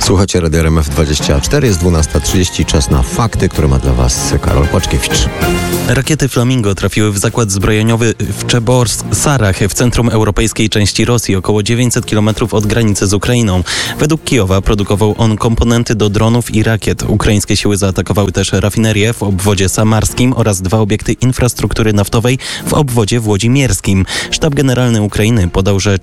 Słuchacie Radio RMF24, jest 12:30, czas na fakty, które ma dla Was Karol Płaczkiewicz. Rakiety Flamingo trafiły w zakład zbrojeniowy w Czeborsk-Sarach w centrum europejskiej części Rosji, około 900 km od granicy z Ukrainą. Według Kijowa produkował on komponenty do dronów i rakiet. Ukraińskie siły zaatakowały też rafinerię w obwodzie samarskim oraz 2 obiekty infrastruktury naftowej w obwodzie włodzimierskim. Sztab Generalny Ukrainy podał, że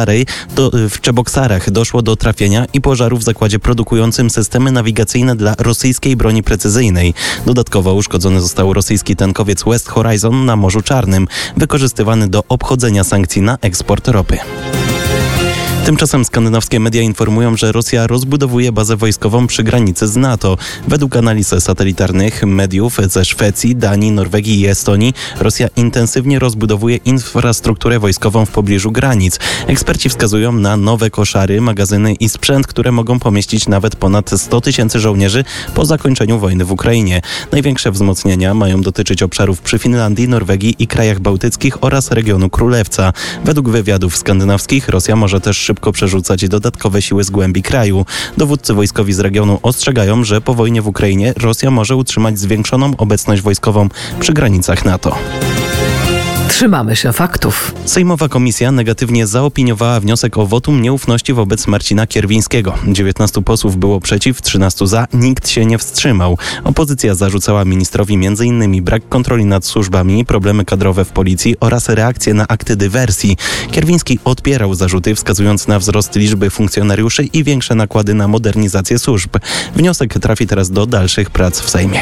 w Czeboksarach doszło do trafienia i pożaru w zakładzie produkującym systemy nawigacyjne dla rosyjskiej broni precyzyjnej. Dodatkowo uszkodzony został rosyjski tankowiec West Horizon na Morzu Czarnym, wykorzystywany do obchodzenia sankcji na eksport ropy. Tymczasem skandynawskie media informują, że Rosja rozbudowuje bazę wojskową przy granicy z NATO. Według analiz satelitarnych mediów ze Szwecji, Danii, Norwegii i Estonii Rosja intensywnie rozbudowuje infrastrukturę wojskową w pobliżu granic. Eksperci wskazują na nowe koszary, magazyny i sprzęt, które mogą pomieścić nawet ponad 100 000 żołnierzy po zakończeniu wojny w Ukrainie. Największe wzmocnienia mają dotyczyć obszarów przy Finlandii, Norwegii i krajach bałtyckich oraz regionu Królewca. Według wywiadów skandynawskich Rosja może też szybko przerzucać dodatkowe siły z głębi kraju. Dowódcy wojskowi z regionu ostrzegają, że po wojnie w Ukrainie Rosja może utrzymać zwiększoną obecność wojskową przy granicach NATO. Trzymamy się faktów. Sejmowa komisja negatywnie zaopiniowała wniosek o wotum nieufności wobec Marcina Kierwińskiego. 19 posłów było przeciw, 13 za, nikt się nie wstrzymał. Opozycja zarzucała ministrowi m.in. brak kontroli nad służbami, problemy kadrowe w policji oraz reakcje na akty dywersji. Kierwiński odpierał zarzuty, wskazując na wzrost liczby funkcjonariuszy i większe nakłady na modernizację służb. Wniosek trafi teraz do dalszych prac w Sejmie.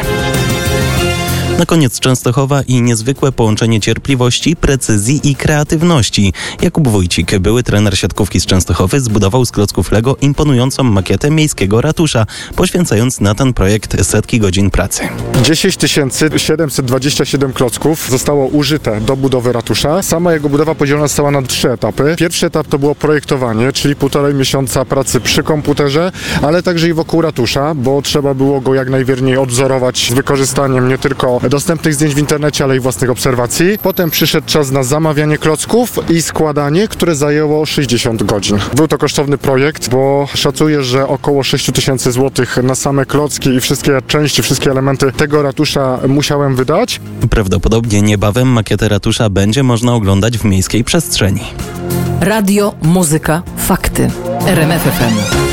Na koniec Częstochowa i niezwykłe połączenie cierpliwości, precyzji i kreatywności. Jakub Wójcik, były trener siatkówki z Częstochowy, zbudował z klocków Lego imponującą makietę miejskiego ratusza, poświęcając na ten projekt setki godzin pracy. 10 727 klocków zostało użyte do budowy ratusza. Sama jego budowa podzielona została na 3 etapy. Pierwszy etap to było projektowanie, czyli 1,5 miesiąca pracy przy komputerze, ale także i wokół ratusza, bo trzeba było go jak najwierniej odwzorować z wykorzystaniem nie tylko dostępnych zdjęć w internecie, ale i własnych obserwacji. Potem przyszedł czas na zamawianie klocków i składanie, które zajęło 60 godzin. Był to kosztowny projekt, bo szacuję, że około 6 000 złotych na same klocki i wszystkie części, wszystkie elementy tego ratusza musiałem wydać. Prawdopodobnie niebawem makietę ratusza będzie można oglądać w miejskiej przestrzeni. Radio, muzyka, fakty. RMF FM.